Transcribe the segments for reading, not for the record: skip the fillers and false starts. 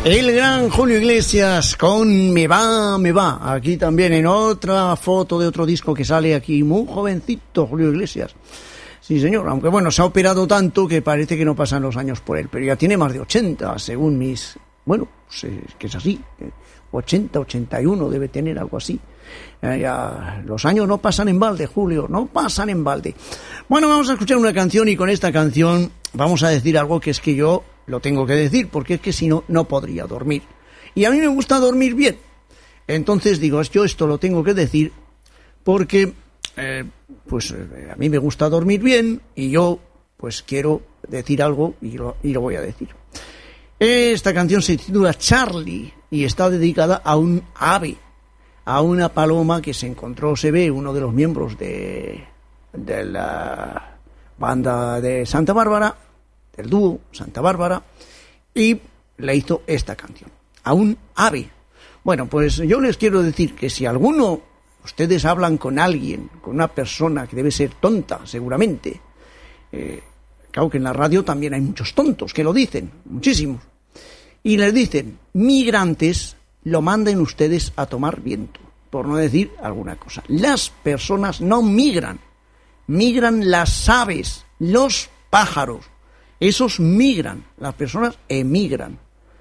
El gran Julio Iglesias con Me va, me va. Aquí también en otra foto de otro disco que sale aquí, muy jovencito Julio Iglesias. Sí, señor, aunque bueno, se ha operado tanto que parece que no pasan los años por él, pero ya tiene más de 80, según mis... Bueno, pues es que es así, 80, 81 debe tener, algo así. Ya, los años no pasan en balde, Julio, no pasan en balde. Bueno, vamos a escuchar una canción y con esta canción vamos a decir algo que es que yo lo tengo que decir, porque es que si no, no podría dormir. Y a mí me gusta dormir bien. Entonces digo, yo esto lo tengo que decir porque... a mí me gusta dormir bien y yo pues quiero decir algo y lo voy a decir. Esta canción se titula Charlie y está dedicada a un ave, a una paloma que se encontró, se ve, uno de los miembros de la banda de Santa Bárbara, del dúo Santa Bárbara, y le hizo esta canción, a un ave. Bueno, pues yo les quiero decir que si ustedes hablan con alguien, con una persona que debe ser tonta, seguramente. Claro que en la radio también hay muchos tontos que lo dicen, muchísimos. Y les dicen, migrantes, lo manden ustedes a tomar viento, por no decir alguna cosa. Las personas no migran, migran las aves, los pájaros. Esos migran, las personas emigran.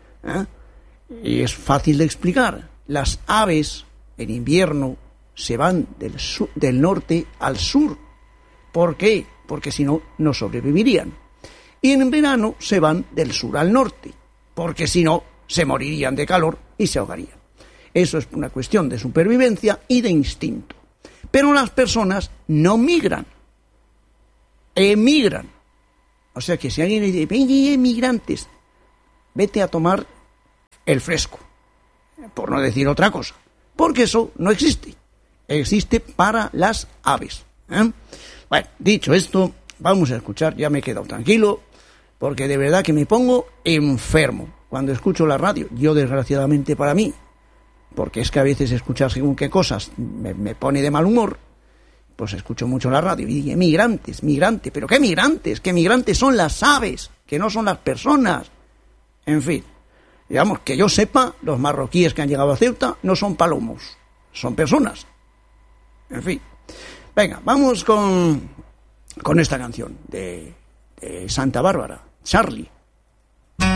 Y es fácil de explicar. Las aves en invierno se van del norte al sur. ¿Por qué? Porque si no, no sobrevivirían. Y en verano se van del sur al norte, porque si no, se morirían de calor y se ahogarían. Eso es una cuestión de supervivencia y de instinto. Pero las personas no migran, emigran. O sea que si alguien le dice, ven, migrantes, vete a tomar el fresco, por no decir otra cosa, porque eso no existe. Existe para las aves. Bueno, dicho esto, vamos a escuchar, ya me he quedado tranquilo, porque de verdad que me pongo enfermo cuando escucho la radio. Yo, desgraciadamente para mí, porque es que a veces escuchar según qué cosas me pone de mal humor, pues escucho mucho la radio y digo, migrantes, pero ¿qué migrantes? Que migrantes son las aves, que no son las personas. En fin, digamos, que yo sepa, los marroquíes que han llegado a Ceuta no son palomos, son personas. En fin, venga, vamos con esta canción de Santa Bárbara, Charlie.